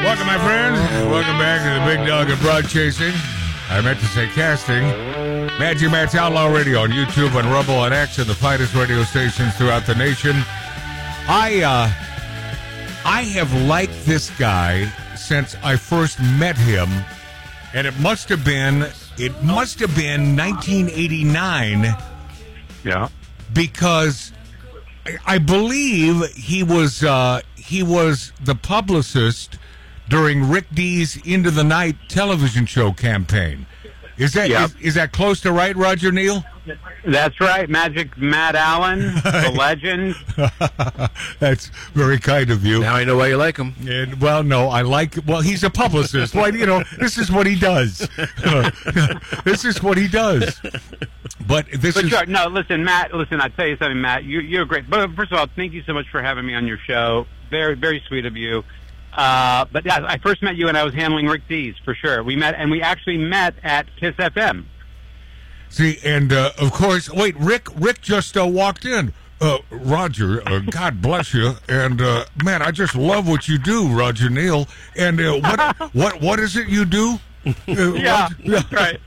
Welcome, my friends. Welcome back to the Big Dog of Broad Chasing. I meant to say casting. Magic Matt's Outlaw Radio on YouTube, on Rumble, on X, and the finest radio stations throughout the nation. I have liked this guy since I first met him, and it must have been 1989. Yeah. Because I believe he was the publicist during Rick D's Into the Night television show campaign. Is that close to right, Roger Neal? That's right, Magic Matt Allen, the legend. That's very kind of you. Now I know why you like him. And, well, no, he's a publicist. Well, this is what he does. This is what he does. No, listen, Matt. Listen, I'll tell you something, Matt. You're great. But first of all, thank you so much for having me on your show. Very, very sweet of you. But yeah, I first met you when I was handling Rick D's, for sure. We actually met at Kiss FM. See, and of course, wait, Rick just walked in. Roger, God bless you, and man, I just love what you do, Roger Neal. And what is it you do? Yeah, that's right.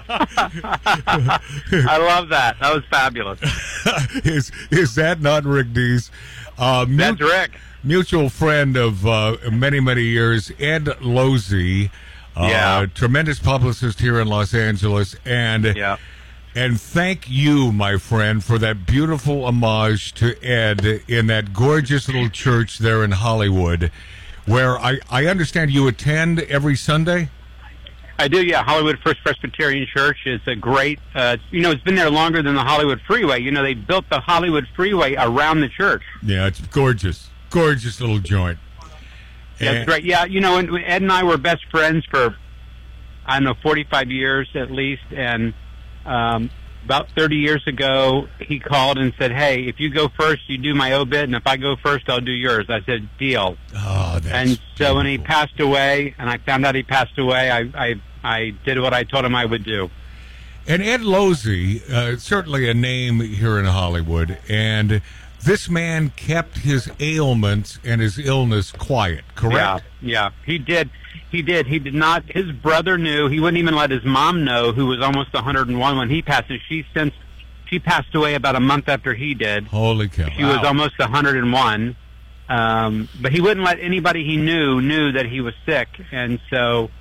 I love that. That was fabulous. Is that not Rick D's? That's Rick. Mutual friend of many, many years, Ed Losey, tremendous publicist here in Los Angeles, and thank you, my friend, for that beautiful homage to Ed in that gorgeous little church there in Hollywood, where I understand you attend every Sunday? I do, yeah. Hollywood First Presbyterian Church is a great, it's been there longer than the Hollywood Freeway. They built the Hollywood Freeway around the church. Yeah, it's gorgeous. Gorgeous little joint. That's great. Yeah, and Ed and I were best friends for, 45 years at least. And about 30 years ago, he called and said, hey, if you go first, you do my obit, and if I go first, I'll do yours. I said, deal. Oh, that's And so beautiful. when he passed away, and I found out he passed away, I did what I told him I would do. And Ed Losey, certainly a name here in Hollywood, and this man kept his ailments and his illness quiet, correct? Yeah, he did. He did not. His brother knew. He wouldn't even let his mom know, who was almost 101 when he passed. She passed away about a month after he did. Holy cow. She was almost 101. But he wouldn't let anybody he knew that he was sick. And so,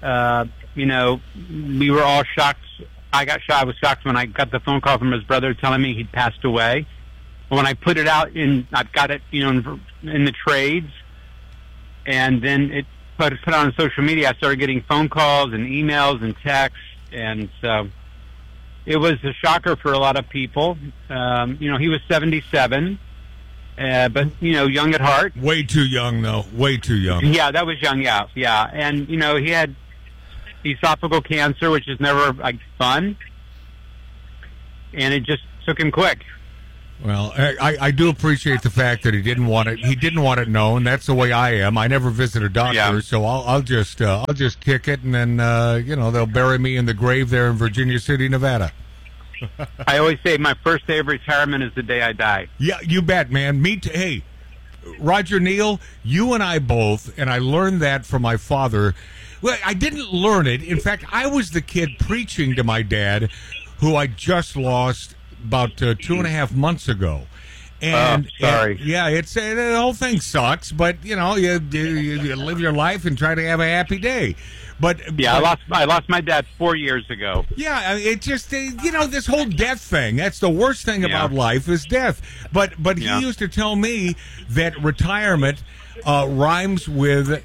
we were all shocked. I was shocked when I got the phone call from his brother telling me he'd passed away. When I put it out I've got it, in the trades, and then it put on social media, I started getting phone calls and emails and texts, and so it was a shocker for a lot of people. He was 77, but young at heart. Way too young, though. Way too young. Yeah, that was young. Yeah, and he had esophageal cancer, which is never fun, and it just took him quick. Well, I do appreciate the fact that he didn't want it. He didn't want it known. That's the way I am. I never visit a doctor, so I'll just kick it, and then they'll bury me in the grave there in Virginia City, Nevada. I always say my first day of retirement is the day I die. Yeah, you bet, man. Me too. Hey, Roger Neal, you and I both, and I learned that from my father. Well, I didn't learn it. In fact, I was the kid preaching to my dad, who I just lost about 2.5 months ago. And sorry. It's the whole thing sucks, but you live your life and try to have a happy day. But I lost my dad 4 years ago. Yeah, it just this whole death thing. That's the worst thing about life is death. But he used to tell me that retirement rhymes with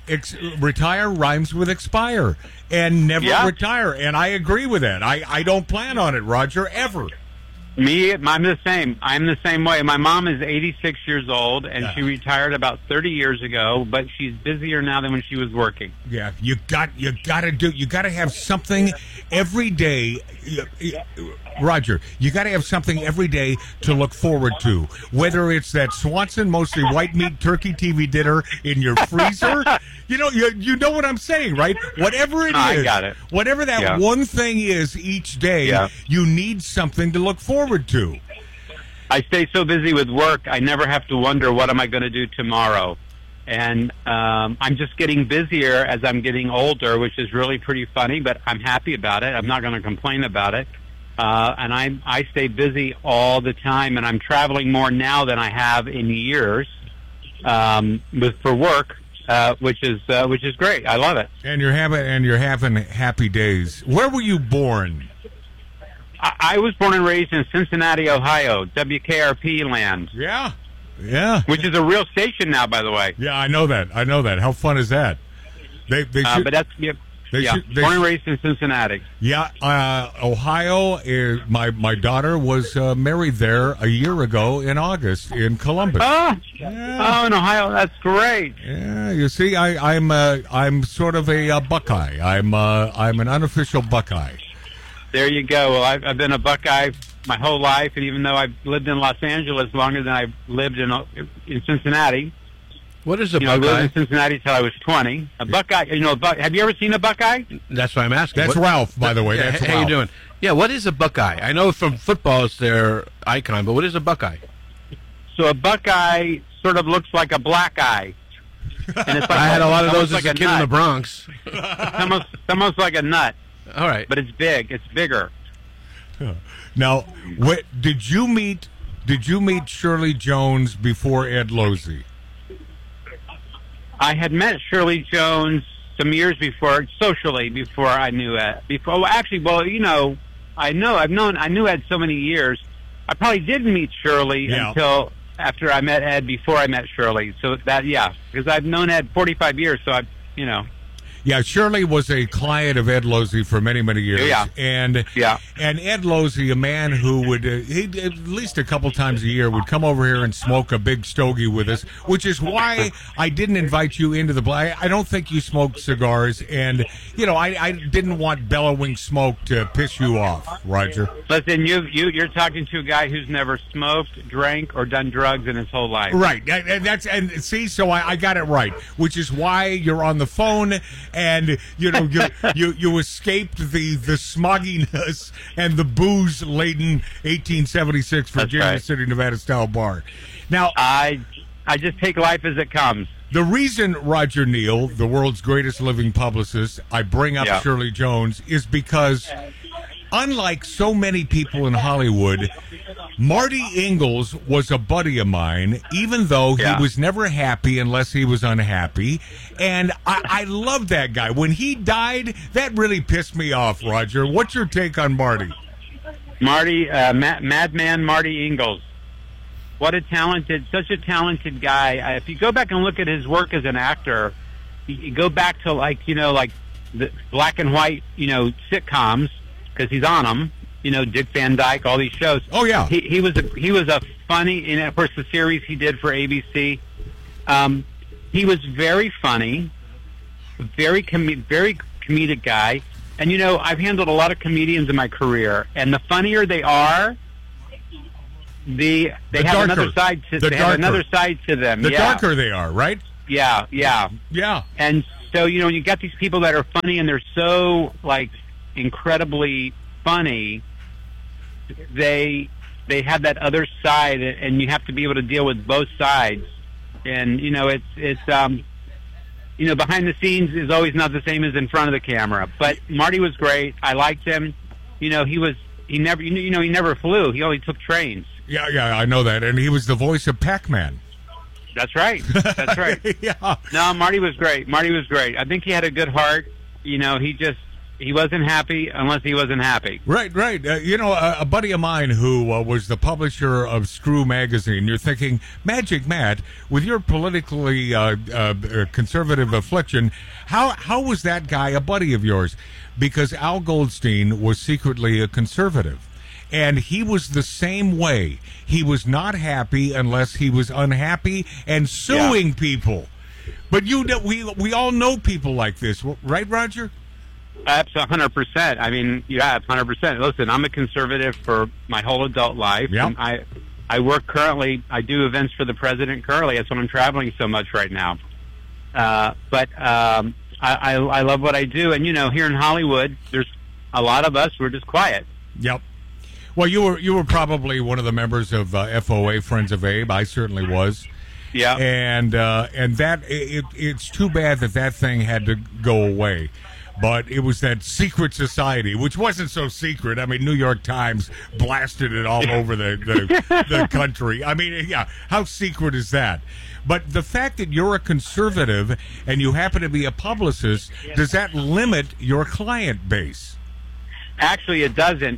expire, and never retire. And I agree with that. I don't plan on it, Roger, ever. Me, I'm the same. I'm the same way. My mom is 86 years old, and she retired about 30 years ago, but she's busier now than when she was working. Yeah, you got to have something every day. Roger, you got to have something every day to look forward to. Whether it's that Swanson mostly white meat turkey TV dinner in your freezer, you know what I'm saying, right? Whatever it is, I got it. Whatever that one thing is each day, you need something to look forward to. I stay so busy with work, I never have to wonder what am I going to do tomorrow. And I'm just getting busier as I'm getting older, which is really pretty funny, but I'm happy about it. I'm not going to complain about it. And I stay busy all the time, and I'm traveling more now than I have in years for work, which is great. I love it. And you're having happy days. Where were you born? I was born and raised in Cincinnati, Ohio, WKRP land. Yeah. Which is a real station now, by the way. Yeah, I know that. How fun is that? They should, but that's born and raised in Cincinnati. Yeah, Ohio. My daughter was married there a year ago in August in Columbus. Oh, in Ohio, that's great. Yeah, you see, I'm sort of a Buckeye. I'm an unofficial Buckeye. There you go. Well, I've been a Buckeye my whole life, and even though I've lived in Los Angeles longer than I've lived in Cincinnati. What is a Buckeye? I lived in Cincinnati till I was 20. A Buckeye, have you ever seen a Buckeye? That's what I'm asking. That's Ralph, by the way. Yeah, that's how Ralph. you doing? Yeah, what is a Buckeye? I know from football it's their icon, but what is a Buckeye? So a Buckeye sort of looks like a black eye. And it's like I had a lot of those as like a kid in the Bronx. It's almost like a nut. All right. But it's big. It's bigger. Now, did you meet Shirley Jones before Ed Losey? I had met Shirley Jones some years before, socially, before I knew Ed. I knew Ed so many years. I probably didn't meet Shirley until after I met Ed, before I met Shirley. So because I've known Ed 45 years, so Yeah, Shirley was a client of Ed Losey for many, many years. Yeah. And Ed Losey, a man who would, he'd, at least a couple times a year, would come over here and smoke a big stogie with us, which is why I didn't invite you into the... I don't think you smoke cigars, and, I didn't want bellowing smoke to piss you off, Roger. Listen, you're talking to a guy who's never smoked, drank, or done drugs in his whole life. Right. So I got it right, which is why you're on the phone... And you escaped the smogginess and the booze laden 1876 Virginia City, Nevada style bar. Now I just take life as it comes. The reason Roger Neal, the world's greatest living publicist, I bring up Shirley Jones is because, unlike so many people in Hollywood, Marty Ingalls was a buddy of mine, even though he was never happy unless he was unhappy. And I love that guy. When he died, that really pissed me off, Roger. What's your take on Marty? Marty, Madman Marty Ingalls. Such a talented guy. If you go back and look at his work as an actor, you go back to the black and white, sitcoms, because he's on them. Dick Van Dyke, all these shows. Oh yeah, he was a funny, and of course the series he did for ABC. He was very funny, very comedic guy. And I've handled a lot of comedians in my career, and the funnier they are, they have another side to them. The darker they are, right? Yeah. And so when you got these people that are funny and they're so incredibly funny, they have that other side, and you have to be able to deal with both sides. And it's behind the scenes is always not the same as in front of the camera. But Marty was great. I liked him. He never flew. He only took trains. Yeah, I know that. And he was the voice of Pac-Man. That's right. Yeah. No, Marty was great. I think he had a good heart. He wasn't happy unless he wasn't happy. Right. A buddy of mine who was the publisher of Screw Magazine, you're thinking, Magic Matt, with your politically conservative affliction, how was that guy a buddy of yours? Because Al Goldstein was secretly a conservative. And he was the same way. He was not happy unless he was unhappy and suing people. But we all know people like this, right, Roger? That's 100%. I mean, 100%. Listen, I'm a conservative for my whole adult life. Yep. I work currently. I do events for the president currently. That's why I'm traveling so much right now. But I love what I do. And here in Hollywood, there's a lot of us who are just quiet. Yep. Well, you were probably one of the members of FOA, Friends of Abe. I certainly was. Yeah. And that it's too bad that thing had to go away. But it was that secret society, which wasn't so secret. I mean, New York Times blasted it all over the country. I mean, yeah, how secret is that? But the fact that you're a conservative and you happen to be a publicist, does that limit your client base? Actually, it doesn't.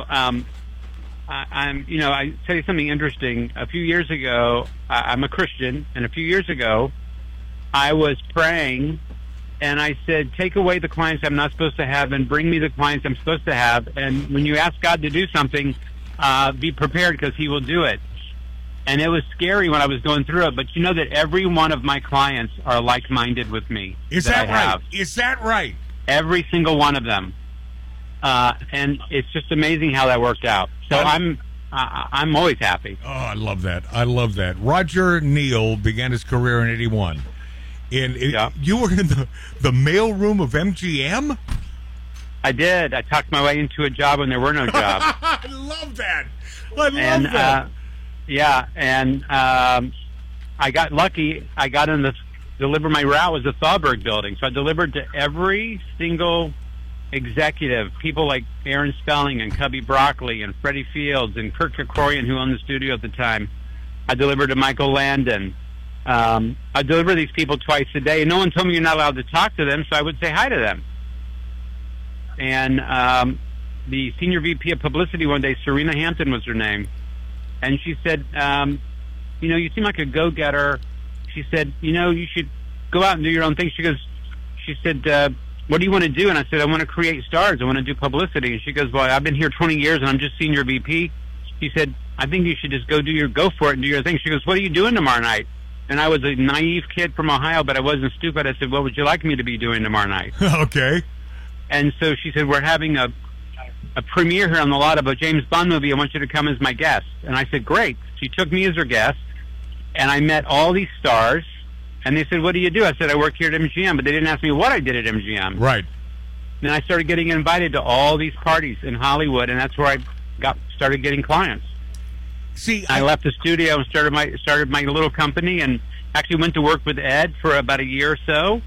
I tell you something interesting. A few years ago, I'm a Christian, and a few years ago, I was praying. And I said, take away the clients I'm not supposed to have and bring me the clients I'm supposed to have. And when you ask God to do something, be prepared because he will do it. And it was scary when I was going through it. But you know that every one of my clients are like-minded with me. Is that right? Is that right? Every single one of them. And it's just amazing how that worked out. So I'm always happy. Oh, I love that. I love that. Roger Neal began his career in 81. And you were in the mailroom of MGM? I did. I talked my way into a job when there were no jobs. I love that. I love that. I got lucky. I got in deliver my route was the Thalberg building. So I delivered to every single executive, people like Aaron Spelling and Cubby Broccoli and Freddie Fields and Kirk Kerkorian, who owned the studio at the time. I delivered to Michael Landon. I deliver these people twice a day, and no one told me you're not allowed to talk to them, so I would say hi to them. And the senior VP of publicity one day, Serena Hampton was her name, and she said, you seem like a go-getter. She said, you should go out and do your own thing. She said, what do you want to do? And I said, I want to create stars. I want to do publicity. And she goes, well, I've been here 20 years, and I'm just senior VP. She said, I think you should just go for it and do your thing. She goes, what are you doing tomorrow night? And I was a naive kid from Ohio, but I wasn't stupid. I said, what would you like me to be doing tomorrow night? Okay. And so she said, we're having a premiere here on the lot of a James Bond movie. I want you to come as my guest. And I said, great. She took me as her guest, and I met all these stars. And they said, what do you do? I said, I work here at MGM, but they didn't ask me what I did at MGM. Right. Then I started getting invited to all these parties in Hollywood, and that's where I started getting clients. See, I left the studio and started my little company, and actually went to work with Ed for about a year or so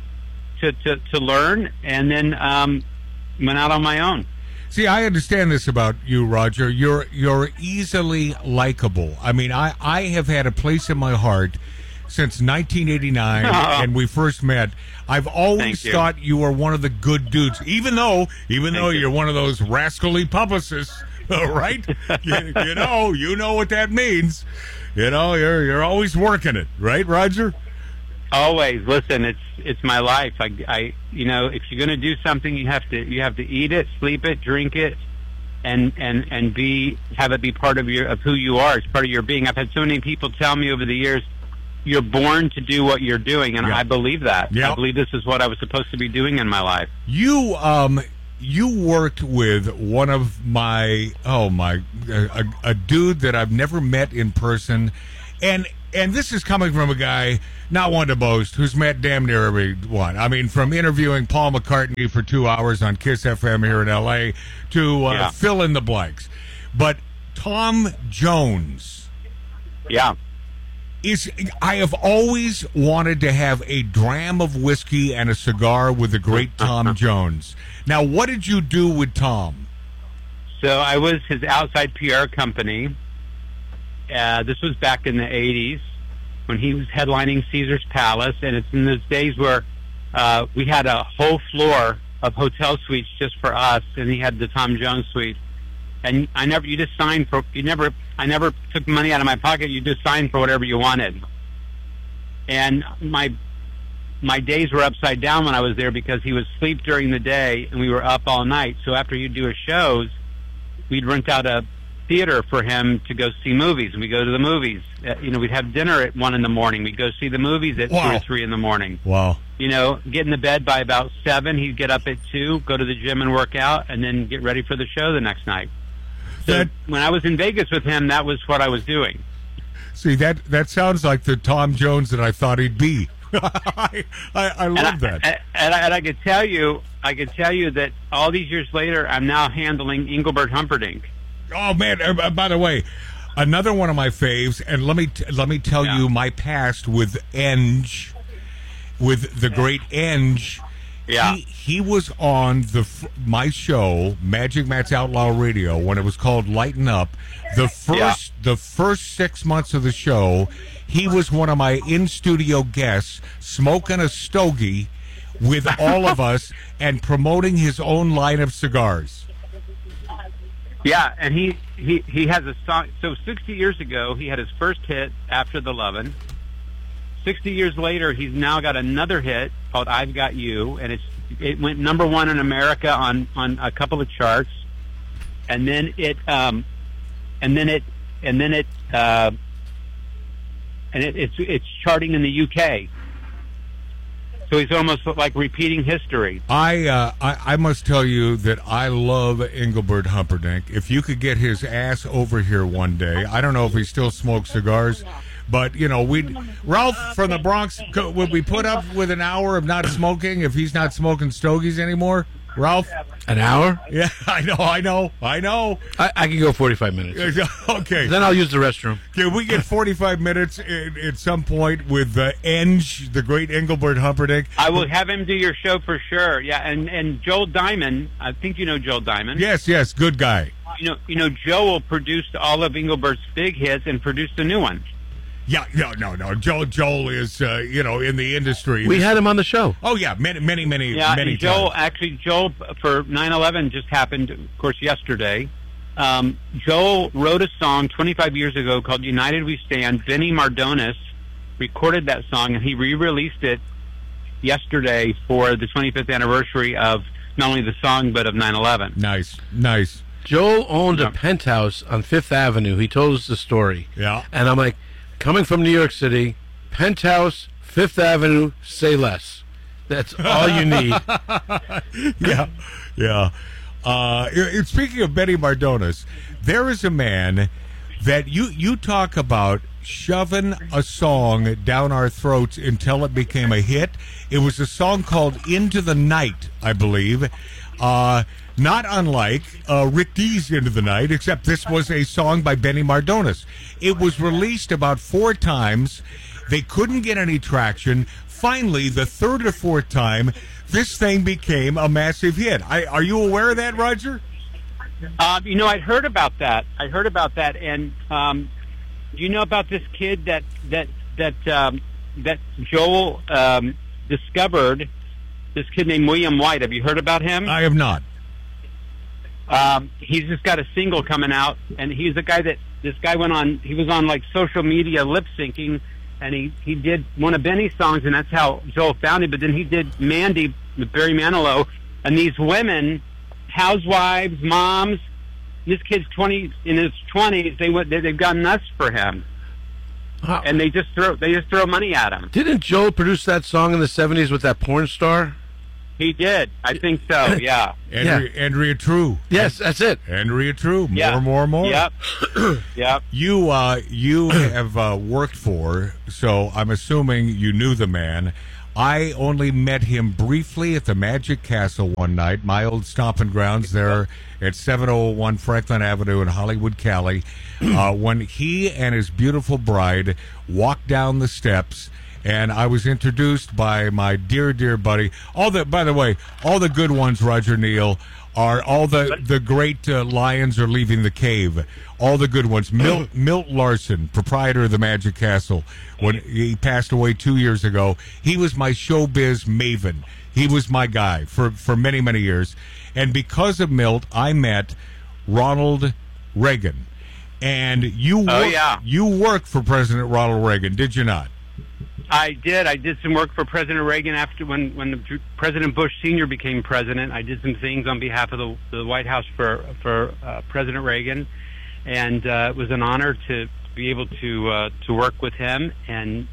to learn, and then went out on my own. See, I understand this about you, Roger. You're easily likable. I mean, I have had a place in my heart since 1989, and we first met. I've always thought you were one of the good dudes, even though you're one of those rascally publicists. Right? you know what that means. You're always working it, right, Roger? Always. Listen, it's my life. I if you're going to do something, you have to eat it, sleep it, drink it, and have it be part of who you are. It's part of your being. I've had so many people tell me over the years, you're born to do what you're doing, and I believe that. Yep. I believe this is what I was supposed to be doing in my life. You worked with one of my a dude that I've never met in person, and this is coming from a guy, not one to boast, who's met damn near everyone. I mean, from interviewing Paul McCartney for 2 hours on Kiss FM here in L.A. to fill in the blanks. But Tom Jones, I have always wanted to have a dram of whiskey and a cigar with the great Tom Jones. Now, what did you do with Tom? So I was his outside PR company. This was back in the 80s when he was headlining Caesar's Palace, and it's in those days where we had a whole floor of hotel suites just for us, and he had the Tom Jones suite. And I never took money out of my pocket. You just signed for whatever you wanted. And my days were upside down when I was there because he would sleep during the day and we were up all night. So after he'd do his shows, we'd rent out a theater for him to go see movies, and we'd go to the movies. We'd have dinner at 1 a.m. We'd go see the movies at 2 or 3 a.m. Wow. Get in the bed by about 7. He'd get up at 2, go to the gym and work out, and then get ready for the show the next night. So when I was in Vegas with him, that was what I was doing. See, that sounds like the Tom Jones that I thought he'd be. I love that. And I could tell you that all these years later, I'm now handling Engelbert Humperdinck. Oh man! By the way, Another one of my faves, and let me tell you my past with Enge, with the great Enge. Yeah. He was on my show, Magic Matt's Outlaw Radio, when it was called Lighten Up. The first 6 months of the show, he was one of my in-studio guests, smoking a stogie with all of us and promoting his own line of cigars. Yeah, and he has a song. So 60 years ago, he had his first hit, After the Lovin'. 60 years later, he's now got another hit called I've Got You, and it went number one in America on a couple of charts, and then it's charting in the UK. So he's almost like repeating history. I must tell you that I love Engelbert Humperdinck. If you could get his ass over here one day, I don't know if he still smokes cigars, but Ralph from the Bronx, would we put up with an hour of not smoking if he's not smoking stogies anymore? Ralph? An hour? Yeah, I know. I can go 45 minutes. Okay. Then I'll use the restroom. Can we get 45 minutes at some point with Enge, the great Engelbert Humperdinck? I will have him do your show for sure. Yeah, and Joel Diamond, I think you know Joel Diamond. Yes, good guy. Joel produced all of Engelbert's big hits and produced the new ones. Yeah, no. Joel is, in the industry. We had him on the show. Oh, yeah, many Joel, times. Actually, Joel, for 9/11 just happened, of course, yesterday. Joel wrote a song 25 years ago called United We Stand. Benny Mardones recorded that song, and he re-released it yesterday for the 25th anniversary of not only the song, but of 9/11. Nice. Joel owned a penthouse on Fifth Avenue. He told us the story. Yeah. And I'm like, coming from New York City, penthouse, Fifth Avenue, say less. That's all you need. Yeah. Speaking of Benny Mardones, there is a man that you talk about shoving a song down our throats until it became a hit. It was a song called Into the Night, I believe. Not unlike Rick Dees' Into the Night, except this was a song by Benny Mardones. It was released about 4 times. They couldn't get any traction. Finally, the third or fourth time, this thing became a massive hit. Are you aware of that, Roger? I'd heard about that. And do you know about this kid that Joel discovered? This kid named William White. Have you heard about him? I have not. He's just got a single coming out, and he's a guy he was on like social media lip syncing, and he did one of Benny's songs, and that's how Joel found him. But then he did Mandy with Barry Manilow, and these women, housewives, moms, this kid's in his 20s, they've gone nuts for him. And they just throw money at him. Didn't Joel produce that song in the 70s with that porn star? He did. I think so, yeah. Andrea True. Yes, that's it. Andrea True. Yeah. More. Yep. Yep. You have worked for, so I'm assuming you knew the man. I only met him briefly at the Magic Castle one night, my old stomping grounds there at 701 Franklin Avenue in Hollywood, Cali, when he and his beautiful bride walked down the steps. And I was introduced by my dear buddy. By the way, all the good ones, Roger Neal, are all the great lions are leaving the cave. All the good ones. Milt Larson, proprietor of the Magic Castle, when he passed away 2 years ago, he was my showbiz maven. He was my guy for many, many years. And because of Milt, I met Ronald Reagan. And you worked for President Ronald Reagan, did you not? I did. I did some work for President Reagan after when President Bush Sr. became president. I did some things on behalf of the White House for President Reagan, and it was an honor to be able to work with him and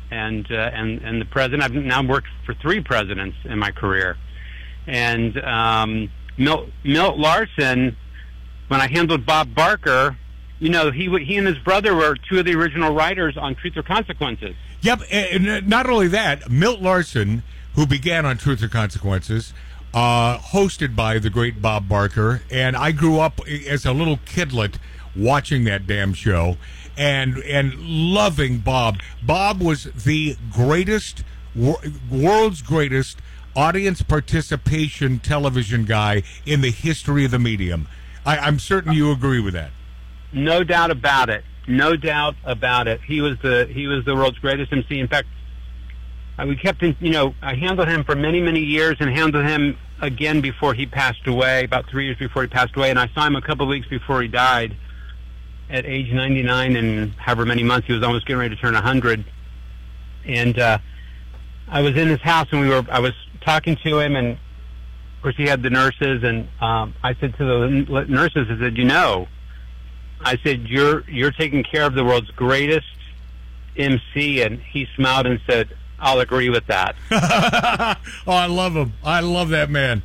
the president. I've now worked for 3 presidents in my career, and Milt Larson, when I handled Bob Barker, he and his brother were 2 of the original writers on Truth or Consequences. Yep, and not only that, Milt Larson, who began on Truth or Consequences, hosted by the great Bob Barker, and I grew up as a little kidlet watching that damn show, and loving Bob. Bob was the greatest, world's greatest audience participation television guy in the history of the medium. I'm certain you agree with that. No doubt about it. No doubt about it. He was the world's greatest MC. In fact, we kept in, I handled him for many, many years, and handled him again before he passed away, about 3 years before he passed away. And I saw him a couple of weeks before he died at age 99, and however many months. He was almost getting ready to turn 100. And I was in his house, and I was talking to him, and of course he had the nurses, and I said to the nurses, I said, I said, you're taking care of the world's greatest MC, and he smiled and said, I'll agree with that. Oh, I love him. I love that man.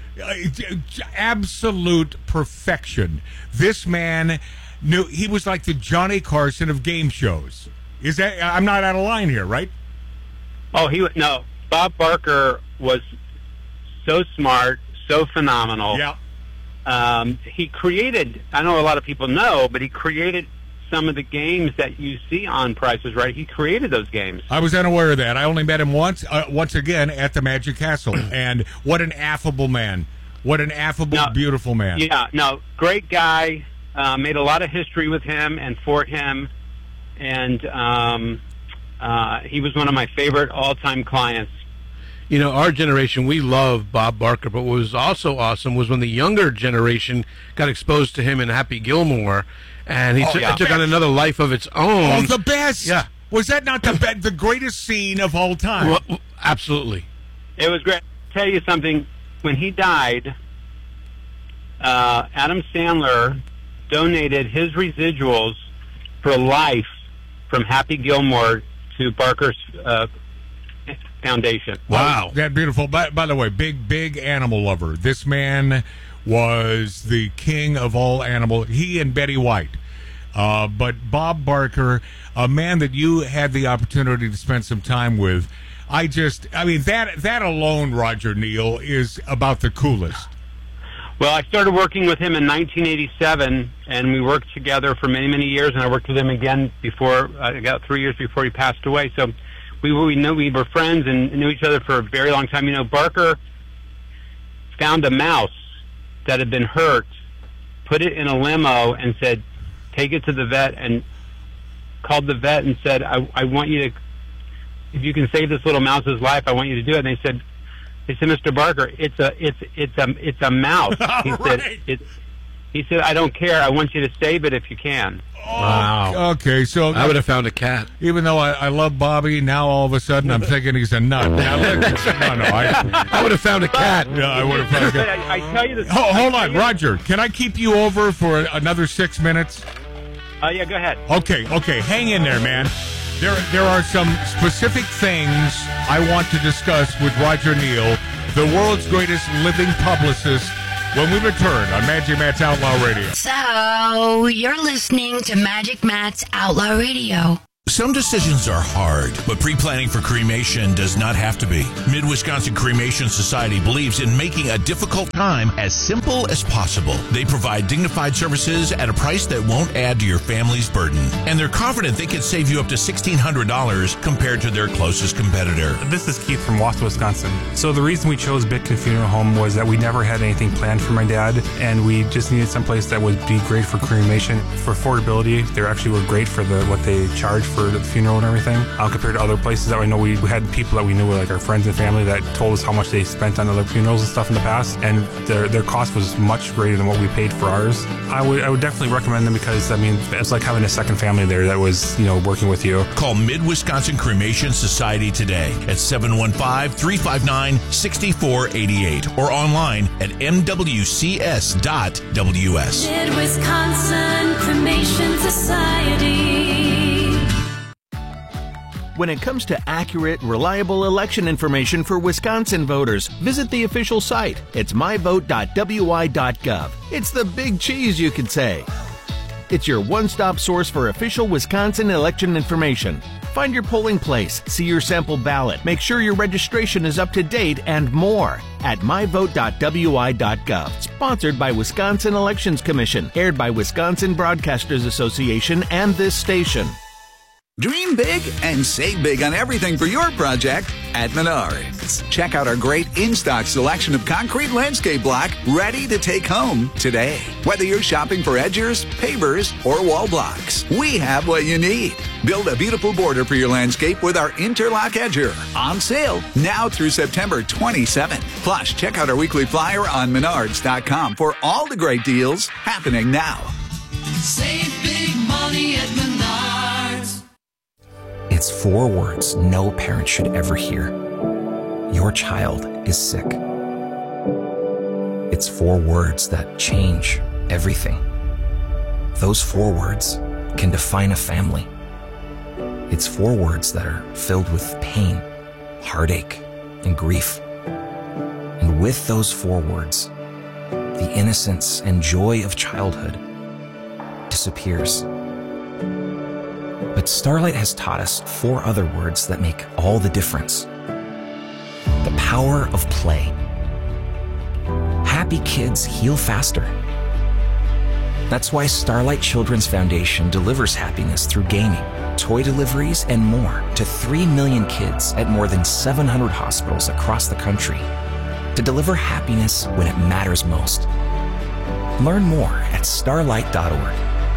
Absolute perfection. This man knew, he was like the Johnny Carson of game shows. Is that, I'm not out of line here, right? Oh, no. Bob Barker was so smart, so phenomenal. Yeah. He created, I know a lot of people know, but he created some of the games that you see on Price is Right. He created those games. I was unaware of that. I only met him once again at the Magic Castle. And what an affable man. What an affable, beautiful man. Yeah, no, great guy. Made a lot of history with him and for him. And he was one of my favorite all-time clients. Our generation, we love Bob Barker, but what was also awesome was when the younger generation got exposed to him in Happy Gilmore, and it took on another life of its own. Oh, the best! Yeah. Was that not the greatest scene of all time? Well, absolutely. It was great. I'll tell you something. When he died, Adam Sandler donated his residuals for life from Happy Gilmore to Barker's Foundation. Wow. That beautiful. By the way, big animal lover. This man was the king of all animal. He and Betty White. But Bob Barker, a man that you had the opportunity to spend some time with, that alone, Roger Neal, is about the coolest. Well, I started working with him in 1987, and we worked together for many, many years, and I worked with him again about 3 years before he passed away. So we were friends and knew each other for a very long time. Barker found a mouse that had been hurt, put it in a limo, and said, take it to the vet, and called the vet and said, I want you to, if you can save this little mouse's life, I want you to do it. And they said, Mr. Barker, it's a mouse. He said, I don't care. I want you to save it if you can. Oh, wow. Okay, so I would have found a cat. Even though I love Bobby, now all of a sudden I'm thinking he's a nut. I would have found a cat. Yeah, I would have found a cat. I tell you this. Hold on, Roger. Can I keep you over for another 6 minutes? Yeah, go ahead. Okay. Hang in there, man. There are some specific things I want to discuss with Roger Neal, the world's greatest living publicist, when we return on Magic Matt's Outlaw Radio. So, you're listening to Magic Matt's Outlaw Radio. Some decisions are hard, but pre-planning for cremation does not have to be. Mid-Wisconsin Cremation Society believes in making a difficult time as simple as possible. They provide dignified services at a price that won't add to your family's burden. And they're confident they can save you up to $1,600 compared to their closest competitor. This is Keith from Wausau, Wisconsin. So the reason we chose Bitkin Funeral Home was that we never had anything planned for my dad, and we just needed someplace that would be great for cremation. For affordability, they actually were great for what they charge for the funeral and everything, compared to other places that we know. We had people that we knew, like our friends and family, that told us how much they spent on other funerals and stuff in the past, and their cost was much greater than what we paid for ours. I would definitely recommend them because, it's like having a second family there that was, working with you. Call Mid-Wisconsin Cremation Society today at 715-359-6488 or online at mwcs.ws. Mid-Wisconsin Cremation Society. When it comes to accurate, reliable election information for Wisconsin voters, visit the official site. It's myvote.wi.gov. It's the big cheese, you could say. It's your one-stop source for official Wisconsin election information. Find your polling place, see your sample ballot, make sure your registration is up to date, and more at myvote.wi.gov. Sponsored by Wisconsin Elections Commission. Aired by Wisconsin Broadcasters Association and this station. Dream big and save big on everything for your project at Menards. Check out our great in-stock selection of concrete landscape block ready to take home today. Whether you're shopping for edgers, pavers, or wall blocks, we have what you need. Build a beautiful border for your landscape with our Interlock Edger. On sale now through September 27th. Plus, check out our weekly flyer on Menards.com for all the great deals happening now. Save big money at Menards. It's 4 words no parent should ever hear. Your child is sick. It's 4 words that change everything. Those 4 words can define a family. It's 4 words that are filled with pain, heartache, and grief. And with those 4 words, the innocence and joy of childhood disappears. But Starlight has taught us 4 other words that make all the difference. The power of play. Happy kids heal faster. That's why Starlight Children's Foundation delivers happiness through gaming, toy deliveries, and more to 3 million kids at more than 700 hospitals across the country to deliver happiness when it matters most. Learn more at starlight.org.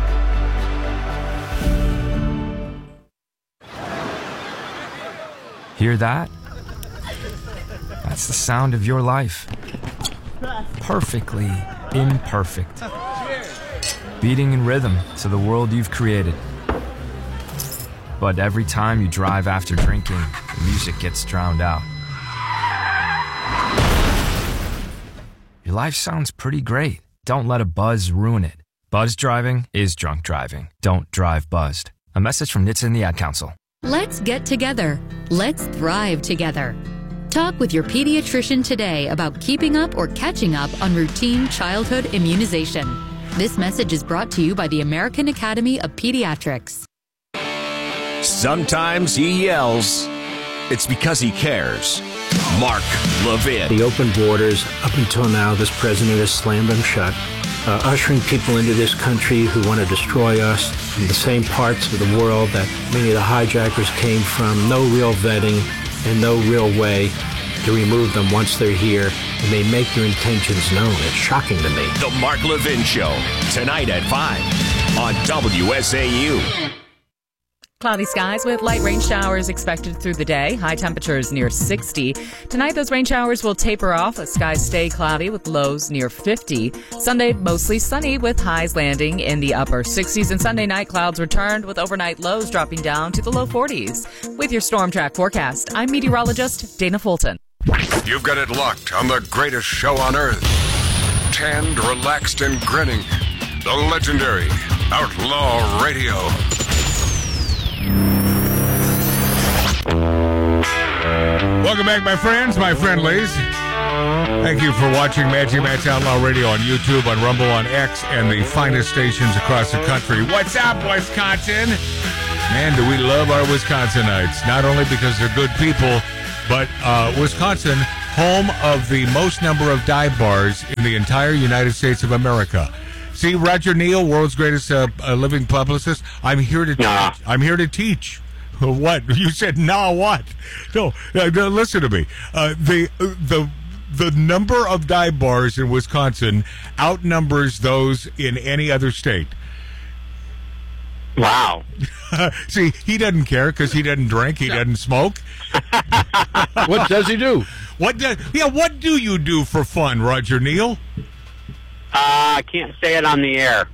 Hear that? That's the sound of your life. Perfectly imperfect. Beating in rhythm to the world you've created. But every time you drive after drinking, the music gets drowned out. Your life sounds pretty great. Don't let a buzz ruin it. Buzz driving is drunk driving. Don't drive buzzed. A message from NHTSA and the Ad Council. Let's get together. Let's thrive together. Talk with your pediatrician today about keeping up or catching up on routine childhood immunization. This message is brought to you by the American Academy of Pediatrics. Sometimes he yells. It's because he cares. Mark Levin. The open borders, up until now, this president has slammed them shut. Ushering people into this country who want to destroy us in the same parts of the world that many of the hijackers came from. No real vetting and no real way to remove them once they're here, and they make their intentions known. It's shocking to me. The Mark Levin Show, tonight at 5 on WSAU. Cloudy skies with light rain showers expected through the day. High temperatures near 60. Tonight, those rain showers will taper off. The skies stay cloudy with lows near 50. Sunday, mostly sunny with highs landing in the upper 60s. And Sunday night, clouds returned with overnight lows dropping down to the low 40s. With your Storm Track forecast, I'm meteorologist Dana Fulton. You've got it locked on the greatest show on earth. Tanned, relaxed, and grinning. The legendary Outlaw Radio. Welcome back, my friends, my friendlies. Thank you for watching Magic Matt's Outlaw Radio on YouTube, on Rumble, on X, and the finest stations across the country. What's up, Wisconsin? Man, do we love our Wisconsinites. Not only because they're good people, but Wisconsin, home of the most number of dive bars in the entire United States of America. See, Roger Neal, world's greatest living publicist, I'm here to teach. I'm here to teach. What? You said, nah, what? No, listen to me. The number of dive bars in Wisconsin outnumbers those in any other state. Wow. See, he doesn't care because he doesn't drink, he doesn't smoke. What does he do? What do you do for fun, Roger Neal? I can't say it on the air.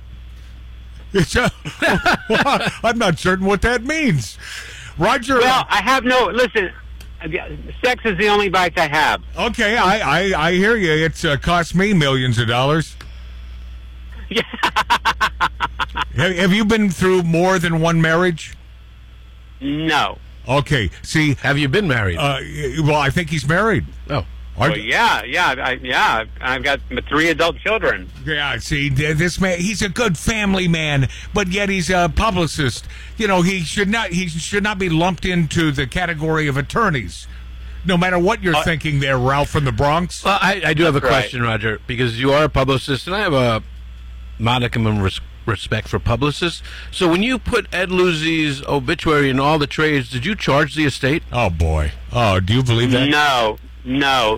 I'm not certain what that means. Roger. Well, I have no. Listen, sex is the only vice I have. Okay, I hear you. It's cost me millions of dollars. Yeah. Have you been through more than one marriage? No. Okay. See, have you been married? Well, I think he's married. Oh. Well, yeah. I've got 3 adult children. Yeah, see, this man, he's a good family man, but yet he's a publicist. You know, he should not be lumped into the category of attorneys. No matter what you're thinking there, Ralph from the Bronx. Well, I do have a question, Roger, because you are a publicist, and I have a modicum of respect for publicists. So when you put Ed Luzzi's obituary in all the trades, did you charge the estate? Oh, boy. Oh, do you believe that? No. No.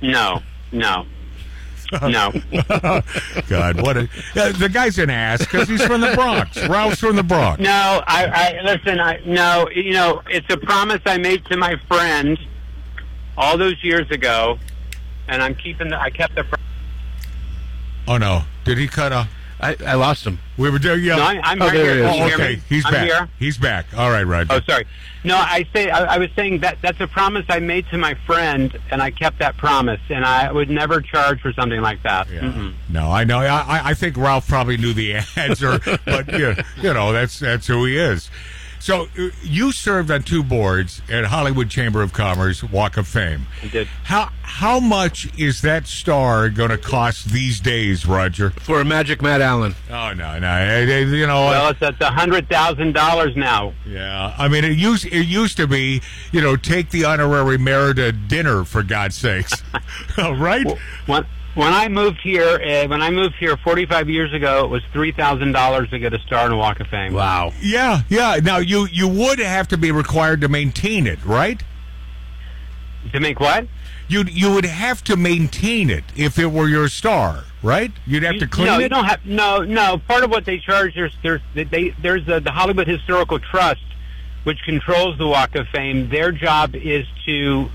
God, what a... the guy's an ass because he's from the Bronx. Ralph's from the Bronx. No, listen, no, you know, it's a promise I made to my friend all those years ago, and I kept the... Oh, no. Did he cut off? I lost him. We were doing... No, I'm right here. Oh, okay. He's back. Here. He's back. All right, Roger. Oh, sorry. No, I was saying that's a promise I made to my friend, and I kept that promise, and I would never charge for something like that. Yeah. Mm-hmm. No, I know. I think Ralph probably knew the answer, but you know, that's who he is. So you served on 2 boards at Hollywood Chamber of Commerce Walk of Fame. I did. How much is that star going to cost these days, Roger? For a Magic Matt Allen. Oh, no. You know. Well, it's at $100,000 now. Yeah. I mean, it used to be, you know, take the honorary mayor to dinner, for God's sakes. Right? When I moved here 45 years ago, it was $3,000 to get a star in the Walk of Fame. Wow. Yeah. Now you would have to be required to maintain it, right? To make what? You would have to maintain it if it were your star, right? You'd have to clean it. No, you don't have. No. Part of what they charge there's the Hollywood Historical Trust, which controls the Walk of Fame. Their job is to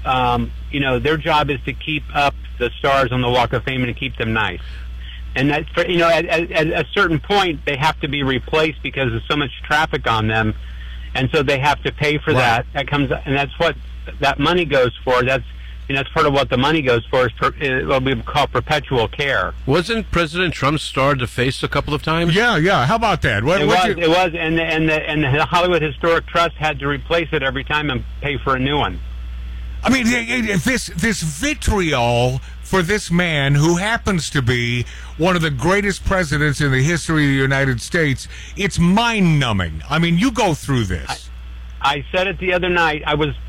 keep up the stars on the Walk of Fame and to keep them nice. And that's at a certain point they have to be replaced because there's so much traffic on them, and so they have to pay for that. That comes, and that's what that money goes for. That's part of what the money goes for is what we call perpetual care. Wasn't President Trump's star defaced a couple of times? Yeah. How about that? It was, and the Hollywood Historic Trust had to replace it every time and pay for a new one. I mean, this vitriol for this man who happens to be one of the greatest presidents in the history of the United States, it's mind-numbing. I mean, you go through this. I said it the other night. I was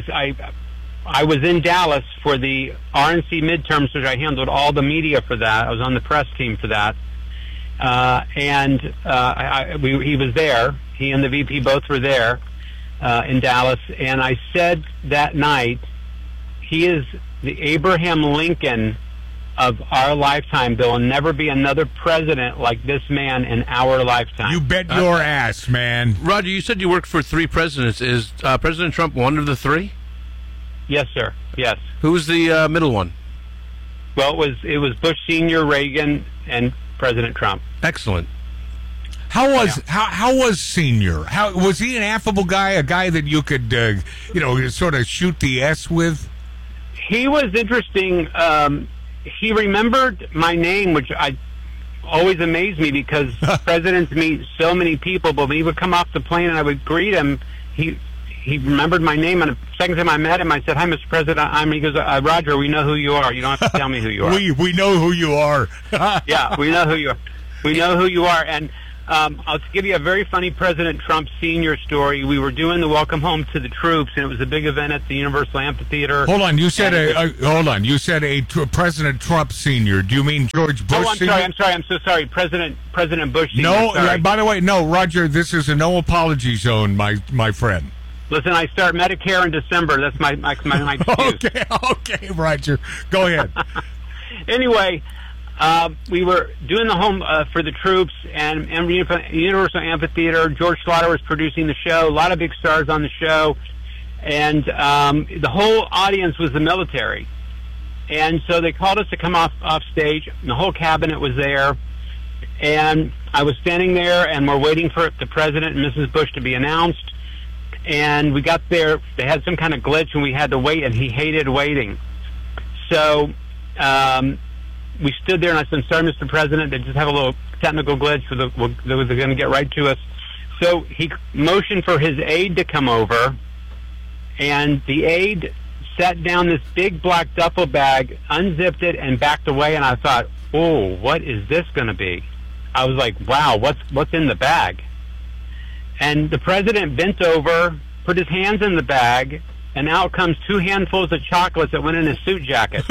in Dallas for the RNC midterms, which I handled all the media for that. I was on the press team for that. He was there. He and the VP both were there in Dallas. And I said that night, he is the Abraham Lincoln of our lifetime. There will never be another president like this man in our lifetime. You bet your ass, man. Roger, you said you worked for 3 presidents. Is President Trump one of the 3? Yes, sir. Yes. Who's the middle one? Well, it was Bush Sr., Reagan, and President Trump. Excellent. How was Senior? How was he an affable guy? A guy that you could sort of shoot the S with? He was interesting. He remembered my name, which always amazed me because presidents meet so many people. But when he would come off the plane and I would greet him, he remembered my name. And the second time I met him, I said, "Hi, Mr. President." He goes, "Roger, we know who you are. You don't have to tell me who you are." We know who you are. Yeah, we know who you are. We know who you are. And I'll give you a very funny President Trump Sr. story. We were doing the Welcome Home to the Troops, and it was a big event at the Universal Amphitheater. Hold on, you said You said President Trump Sr. Do you mean George Bush? Oh, I'm sorry. I'm so sorry. President Bush Sr. No, by the way, no, Roger. This is a no apology zone, my friend. Listen, I start Medicare in December. That's my excuse. Okay, Roger. Go ahead. Anyway. We were doing the home for the troops and Universal Amphitheater. George Schlatter was producing the show. A lot of big stars on the show. And the whole audience was the military. And so they called us to come off stage. And the whole cabinet was there. And I was standing there, and we're waiting for the President and Mrs. Bush to be announced. And we got there. They had some kind of glitch, and we had to wait, and he hated waiting. So... we stood there, and I said, "Sorry, Mr. President, they just have a little technical glitch. They're going to get right to us." So he motioned for his aide to come over, and the aide set down this big black duffel bag, unzipped it, and backed away. And I thought, oh, what is this going to be? I was like, wow, what's in the bag? And the president bent over, put his hands in the bag, and out comes 2 handfuls of chocolates that went in his suit jacket.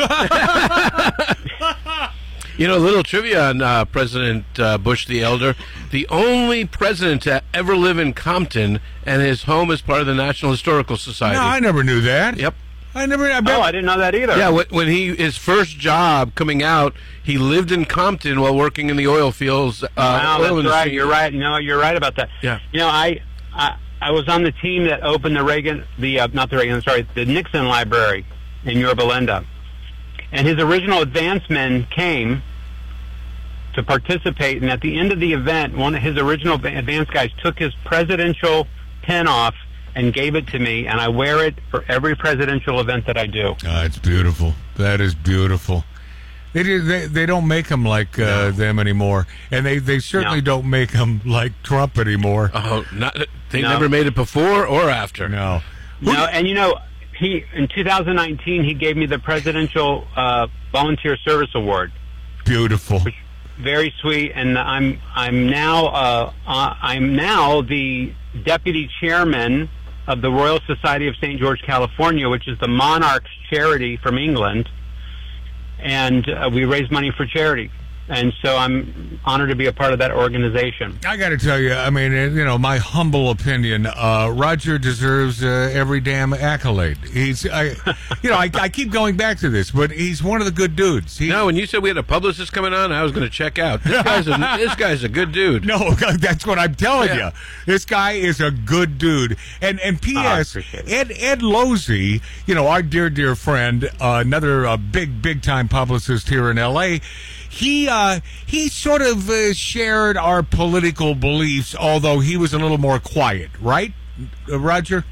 You know, a little trivia on President Bush the Elder. The only president to ever live in Compton, and his home is part of the National Historical Society. No, I never knew that. Yep. I didn't know that either. Yeah, when his first job coming out, he lived in Compton while working in the oil fields. Wow, that's right. You're right. No, you're right about that. Yeah. You know, I was on the team that opened the Nixon Library in Yorba Linda, and his original advance men came to participate. And at the end of the event, one of his original advance guys took his presidential pin off and gave it to me, and I wear it for every presidential event that I do. It's beautiful. That is beautiful. They don't make them like them anymore, and they certainly don't make them like Trump anymore. Oh, they never made it before or after. No. No, and you know, in 2019 he gave me the Presidential Volunteer Service Award. Beautiful. Very sweet, and I'm now the deputy chairman of the Royal Society of St. George, California, which is the monarch's charity from England, and we raise money for charity. And so I'm honored to be a part of that organization. I got to tell you, I mean, you know, my humble opinion, Roger deserves every damn accolade. I keep going back to this, but he's one of the good dudes. No, when you said we had a publicist coming on, I was going to check out. This guy's a good dude. No, that's what I'm telling you. This guy is a good dude. And P.S. Ed Losey, you know, our dear friend, another big time publicist here in L.A., He sort of shared our political beliefs, although he was a little more quiet, right, Roger?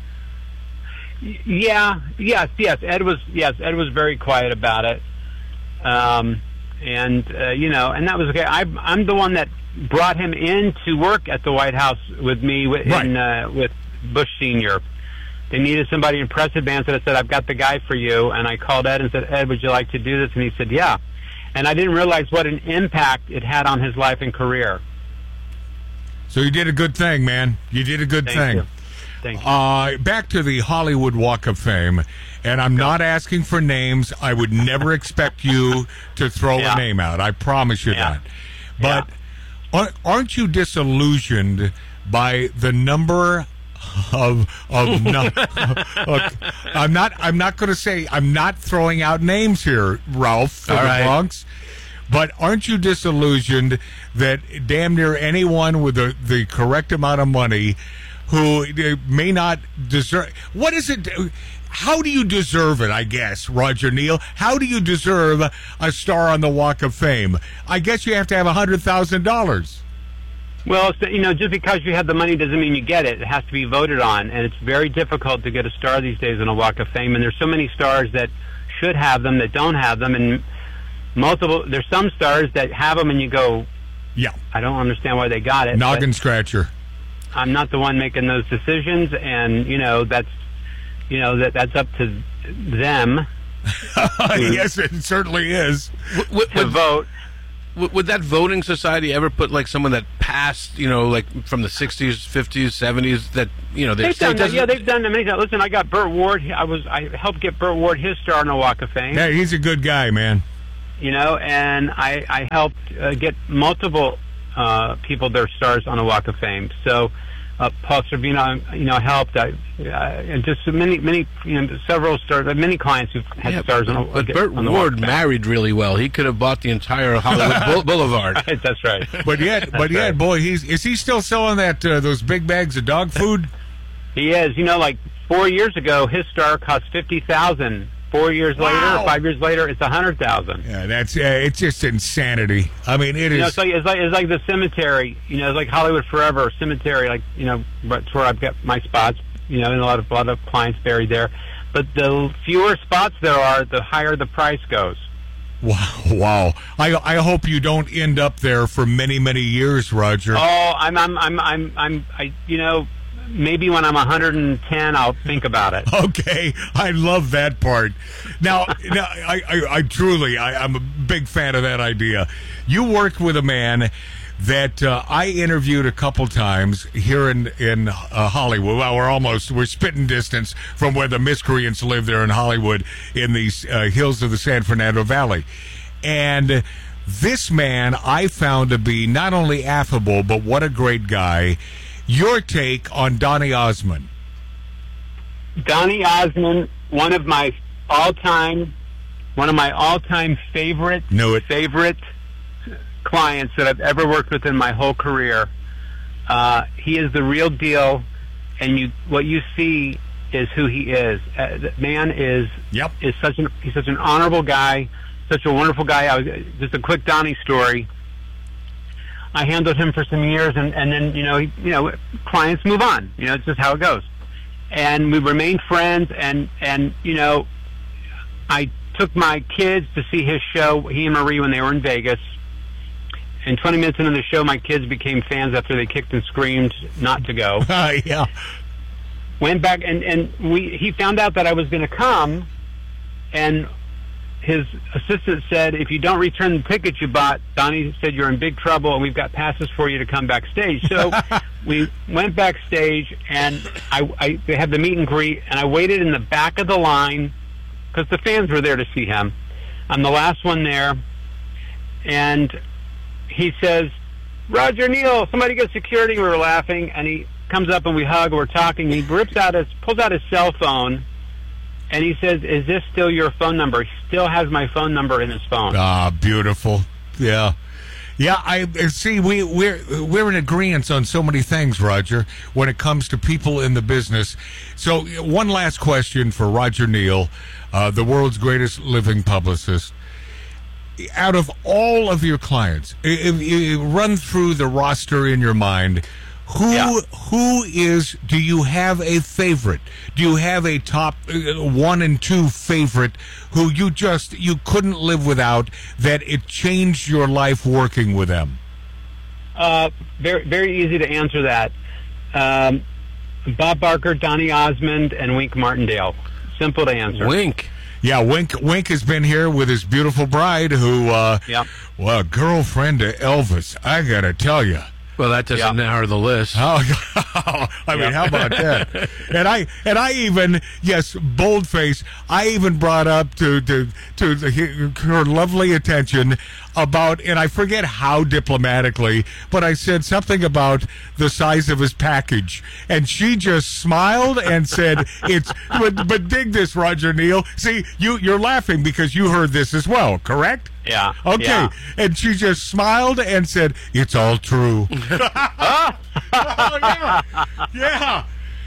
Yes. Ed was very quiet about it, and you know, and that was okay. I'm the one that brought him in to work at the White House with me with Bush Sr. They needed somebody in press advance, and I said, I've got the guy for you. And I called Ed and said, Ed, would you like to do this? And he said, yeah. And I didn't realize what an impact it had on his life and career. So you did a good thing, man. You did a good thing. Thank you. Back to the Hollywood Walk of Fame, and I'm not asking for names. I would never expect you to throw a name out. I promise you that. But aren't you disillusioned by the number of I'm not going to say, I'm not throwing out names here, Ralph, for the Bronx, but aren't you disillusioned that damn near anyone with the correct amount of money who may not deserve, what is it, how do you deserve it, I guess, Roger Neal? How do you deserve a star on the Walk of Fame? I guess you have to have $100,000. Well, you know, just because you have the money doesn't mean you get it. It has to be voted on, and it's very difficult to get a star these days in a Walk of Fame. And there's so many stars that should have them that don't have them, and there's some stars that have them, and you go, yeah, I don't understand why they got it. Noggin scratcher. I'm not the one making those decisions, and you know that's up to them. Yes, it certainly is. To vote. Would that voting society ever put like someone that passed, you know, like from the 60s, 50s, 70s, that, you know, they've done that. Yeah, they've done that many times. Listen, I got Burt Ward. I helped get Burt Ward his star on the Walk of Fame. Yeah, he's a good guy, man. You know, and I helped get multiple people their stars on the Walk of Fame. So Paul Sorvino, you know, helped. And just many, you know, several stars, many clients who've had stars on the Walk of Fame. But Burt Ward married really well. He could have bought the entire Hollywood Boulevard. That's right. But yet, boy, is he still selling that those big bags of dog food? He is. You know, like 4 years ago, his star cost $50,000. 4 years later, 5 years later, it's $100,000. Yeah, that's it's just insanity. I mean, it is. You know, it's like the cemetery. You know, it's like Hollywood Forever cemetery. Like, you know, that's where I've got my spots. You know, and a lot of clients buried there. But the fewer spots there are, the higher the price goes. Wow! I hope you don't end up there for many years, Roger. Oh, you know, maybe when I'm 110, I'll think about it. Okay, I love that part. Now I truly, I'm a big fan of that idea. You worked with a man that I interviewed a couple times here in Hollywood. Well, we're spitting distance from where the miscreants live there in Hollywood in these hills of the San Fernando Valley. And this man I found to be not only affable, but what a great guy. Your take on Donny Osmond. Donny Osmond, one of my all-time favorite clients that I've ever worked with in my whole career. He is the real deal, and what you see is who he is. The man is such an honorable guy, such a wonderful guy. Just a quick Donny story. I handled him for some years, and then clients move on. It's just how it goes. And we remained friends, and I took my kids to see his show, he and Marie, when they were in Vegas. And 20 minutes into the show, my kids became fans after they kicked and screamed not to go. Yeah. Went back, and he found out that I was going to come, and his assistant said, if you don't return the tickets you bought, Donny said you're in big trouble, and we've got passes for you to come backstage. So we went backstage, and they had the meet and greet, and I waited in the back of the line because the fans were there to see him. I'm the last one there, and he says, Roger Neal, somebody get security. We were laughing, and he comes up and we hug, we're talking. He pulls out his cell phone, and he says, is this still your phone number? He still has my phone number in his phone. Ah, beautiful. Yeah. Yeah, I see. We're in agreement on so many things, Roger, when it comes to people in the business. So, one last question for Roger Neal, the world's greatest living publicist. Out of all of your clients, if you run through the roster in your mind, do you have a favorite? Do you have a top 1 and 2 favorite who you couldn't live without, that it changed your life working with them? Very, very easy to answer that. Bob Barker, Donny Osmond, and Wink Martindale. Simple to answer. Wink. Yeah, Wink has been here with his beautiful bride who, girlfriend to Elvis. I got to tell you. Well, that doesn't narrow the list. Oh, I mean, how about that? And I even, yes, boldface. I even brought up to her lovely attention about, and I forget how diplomatically, but I said something about the size of his package, and she just smiled and said, "It's." But dig this, Roger Neal. See, you're laughing because you heard this as well, correct? Yeah. Okay. Yeah. And she just smiled and said, "It's all true." Oh, yeah. Yeah.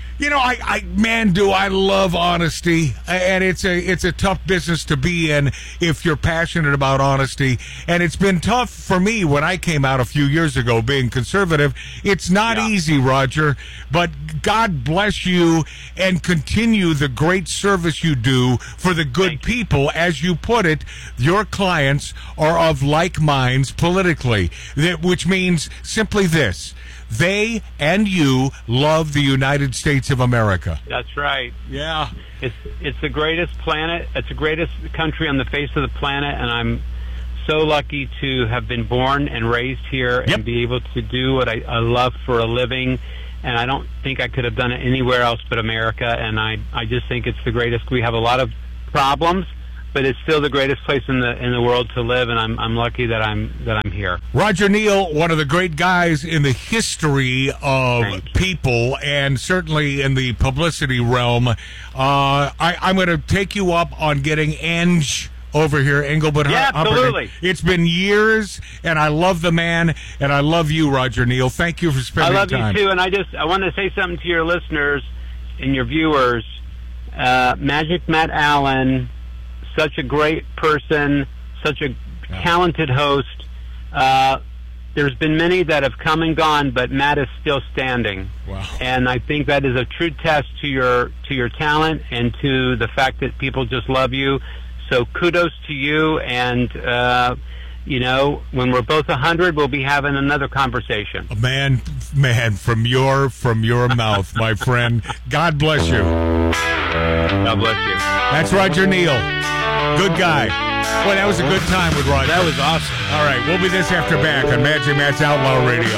I love honesty, and it's a tough business to be in if you're passionate about honesty. And it's been tough for me when I came out a few years ago being conservative. It's not easy, Roger, but God bless you and continue the great service you do for the good people. As you put it, your clients are of like minds politically, which means simply this: they and you love the United States of America. That's right. Yeah. It's the greatest planet. It's the greatest country on the face of the planet, and I'm so lucky to have been born and raised here and be able to do what I love for a living. And I don't think I could have done it anywhere else but America. And I just think it's the greatest. We have a lot of problems, but it's still the greatest place in the world to live, and I'm lucky that I'm here. Roger Neal, one of the great guys in the history of people, and certainly in the publicity realm. I'm going to take you up on getting Ange over here, Engelbert. Yeah, absolutely. It's been years, and I love the man, and I love you, Roger Neal. Thank you for spending time. I love you too, and I want to say something to your listeners and your viewers. Magic Matt Allen, such a great person, such a talented host. There's been many that have come and gone, but Matt is still standing. Wow. And I think that is a true test to your talent and to the fact that people just love you. So kudos to you, and when we're both 100, we'll be having another conversation. Man, man, from your mouth, my friend. God bless you. God bless you. That's Roger Neal. Good guy. Boy, that was a good time with Roger. That was awesome. All right, we'll be this after back on Magic Matt's Outlaw Radio.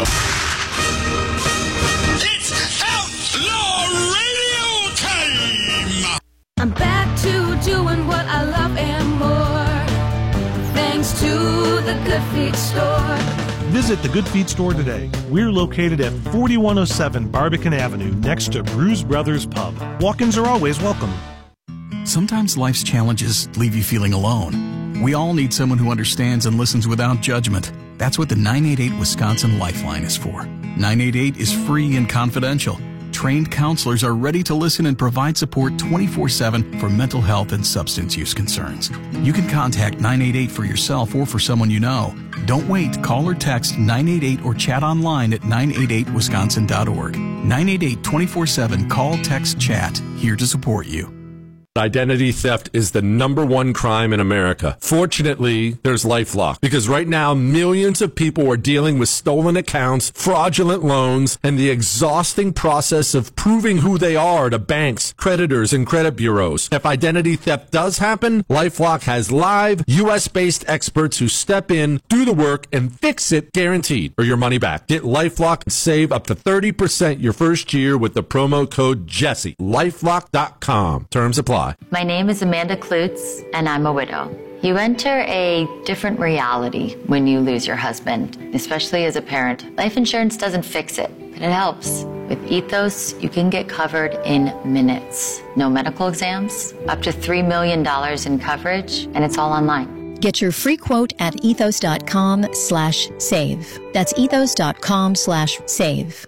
It's Outlaw Radio time! I'm back to doing what I love and more, thanks to the Good Feet store. Visit the Good Feet store today. We're located at 4107 Barbican Avenue, next to Brews Brothers Pub. Walk-ins are always welcome. Sometimes life's challenges leave you feeling alone. We all need someone who understands and listens without judgment. That's what the 988 Wisconsin Lifeline is for. 988 is free and confidential. Trained counselors are ready to listen and provide support 24/7 for mental health and substance use concerns. You can contact 988 for yourself or for someone you know. Don't wait. Call or text 988 or chat online at 988wisconsin.org. 988 24/7. Call, text, chat. Here to support you. Identity theft is the #1 crime in America. Fortunately, there's LifeLock, because right now millions of people are dealing with stolen accounts, fraudulent loans, and the exhausting process of proving who they are to banks, creditors, and credit bureaus. If identity theft does happen, LifeLock has live, U.S.-based experts who step in, do the work, and fix it guaranteed, or your money back. Get LifeLock and save up to 30% your first year with the promo code Jesse. LifeLock.com. Terms apply. My name is Amanda Klutz, and I'm a widow. You enter a different reality when you lose your husband, especially as a parent. Life insurance doesn't fix it, but it helps. With Ethos, you can get covered in minutes. No medical exams, up to $3 million in coverage, and it's all online. Get your free quote at ethos.com/save. That's ethos.com/save.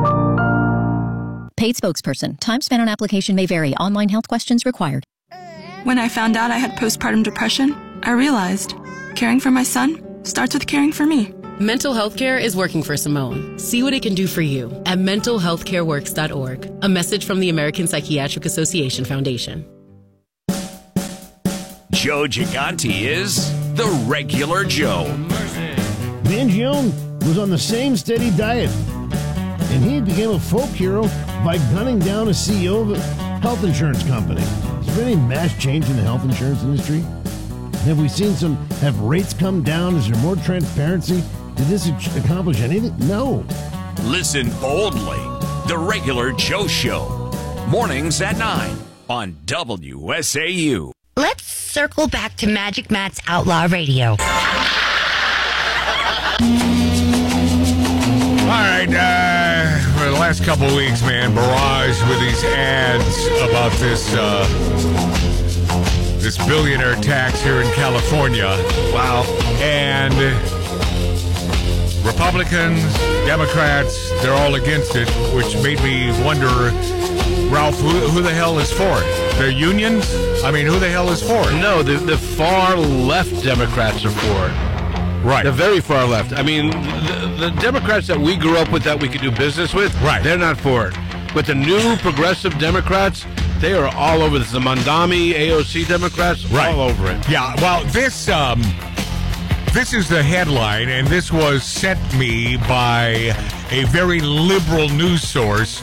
Paid spokesperson. Time spent on application may vary. Online health questions required. When I found out I had postpartum depression, I realized caring for my son starts with caring for me. Mental health care is working for Simone. See what it can do for you at mentalhealthcareworks.org. A message from the American Psychiatric Association Foundation. Joe Gigante is the regular Joe. Mangione was on the same steady diet, and he became a folk hero by gunning down a CEO of a health insurance company. Has there been any mass change in the health insurance industry? Have we seen have rates come down? Is there more transparency? Did this accomplish anything? No. Listen boldly. The Regular Joe Show. Mornings at 9 on WSAU. Let's circle back to Magic Matt's Outlaw Radio. All right, for the last couple of weeks, man, barrage with these ads about this billionaire tax here in California. Wow. And Republicans, Democrats, they're all against it, which made me wonder, Ralph, who the hell is for it? The unions? I mean, who the hell is for it? No, the far left Democrats are for it. Right. The very far left. I mean, the Democrats that we grew up with that we could do business with, right, they're not for it. But the new progressive Democrats, they are all over this. The Mondami, AOC Democrats, right, all over it. Yeah, well, this is the headline, and this was sent me by a very liberal news source.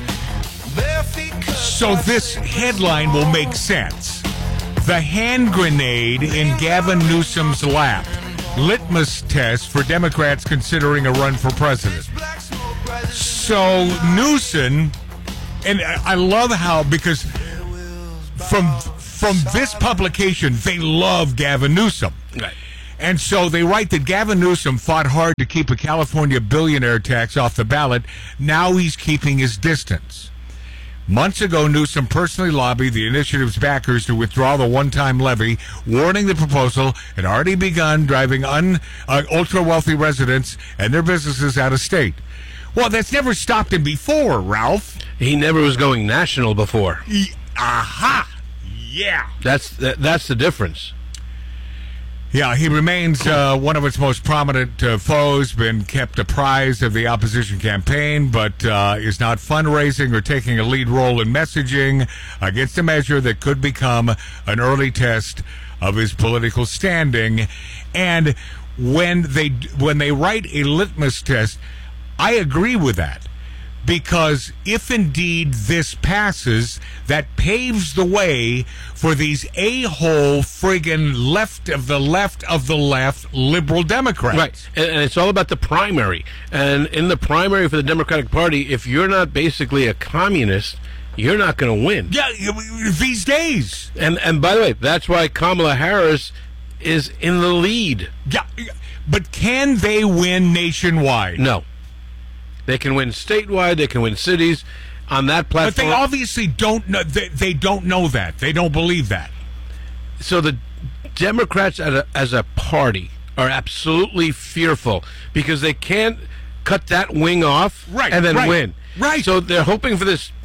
So this headline will make sense. The hand grenade in Gavin Newsom's lap. Litmus test for Democrats considering a run for president. So Newsom, and I love how, because from this publication, they love Gavin Newsom. Right. And so they write that Gavin Newsom fought hard to keep a California billionaire tax off the ballot. Now he's keeping his distance. Months ago, Newsom personally lobbied the initiative's backers to withdraw the one-time levy, warning the proposal had already begun driving ultra-wealthy residents and their businesses out of state. Well, that's never stopped him before, Ralph. He never was going national before. Aha! Yeah. That's the difference. Yeah, he remains one of its most prominent foes, been kept apprised of the opposition campaign, but is not fundraising or taking a lead role in messaging against a measure that could become an early test of his political standing. And when they write a litmus test, I agree with that. because if indeed this passes, that paves the way for these a-hole friggin' left of the left liberal Democrats. Right, and it's all about the primary. And in the primary for the Democratic Party, if you're not basically a communist, you're not going to win. Yeah, these days. And by the way, that's why Kamala Harris is in the lead. Yeah, but can they win nationwide? No. They can win statewide. They can win cities on that platform. But they obviously don't know. They don't know that. They don't believe that. So the Democrats as a party are absolutely fearful because they can't cut that wing off and then win. Right. So they're hoping for this,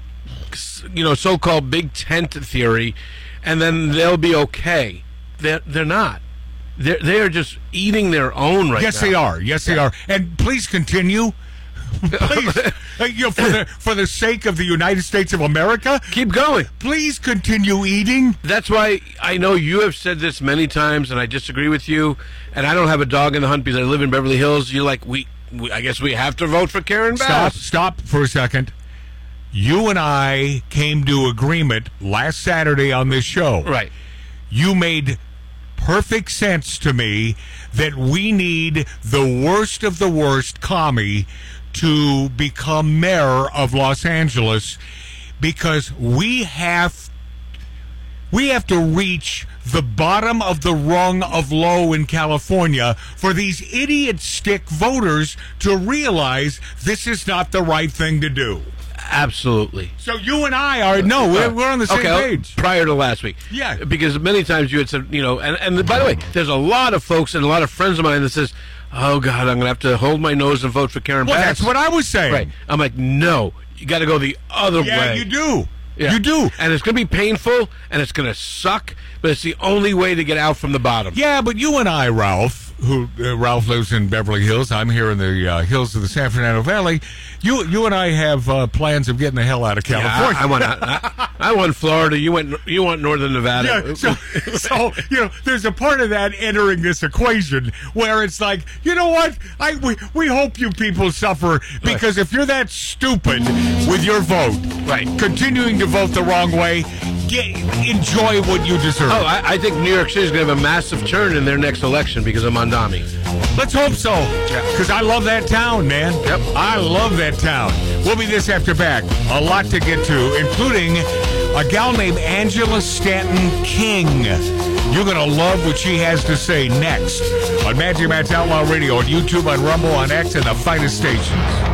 so-called big tent theory, and then they'll be okay. They're not. They are just eating their own right now. Yes, they are. Yes, they are. And please continue. Please, for the sake of the United States of America, keep going. Please continue eating. That's why I know you have said this many times, and I disagree with you. And I don't have a dog in the hunt because I live in Beverly Hills. You're like, I guess we have to vote for Karen Bass. Stop for a second. You and I came to agreement last Saturday on this show. Right. You made perfect sense to me that we need the worst of the worst commie to become mayor of Los Angeles, because we have to reach the bottom of the rung of low in California for these idiot stick voters to realize this is not the right thing to do. Absolutely. So you and I are we're on the same page. Prior to last week, yeah, because many times you had said, and by the way, there's a lot of folks and a lot of friends of mine that says, "Oh God, I'm going to have to hold my nose and vote for Karen Bass." That's what I was saying. Right. I'm like, no, you got to go the other way. Yeah, you do. Yeah. You do. And it's going to be painful, and it's going to suck, but it's the only way to get out from the bottom. Yeah, but you and I, Ralph, Ralph lives in Beverly Hills. I'm here in the hills of the San Fernando Valley. You and I have plans of getting the hell out of California. Yeah, I want Florida. You want Northern Nevada. Yeah, so there's a part of that entering this equation where it's like, you know what? We hope you people suffer, because if you're that stupid with your vote, continuing to vote the wrong way, enjoy what you deserve. Oh, I think New York City is going to have a massive turn in their next election because of Mondami. Let's hope so, because I love that town, man. Yep. I love that town. We'll be this after back. A lot to get to, including a gal named Angela Stanton King. You're going to love what she has to say next on Magic Matt's Outlaw Radio, on YouTube, on Rumble, on X, and the finest stations.